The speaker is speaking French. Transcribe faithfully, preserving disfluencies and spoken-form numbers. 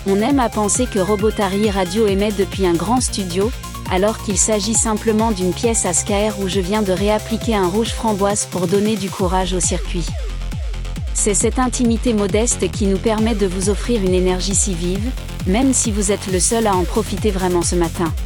On aime à penser que Robotary Radio émet depuis un grand studio, alors qu'il s'agit simplement d'une pièce à Scaer où je viens de réappliquer un rouge framboise pour donner du courage au circuit. C'est cette intimité modeste qui nous permet de vous offrir une énergie si vive, même si vous êtes le seul à en profiter vraiment ce matin.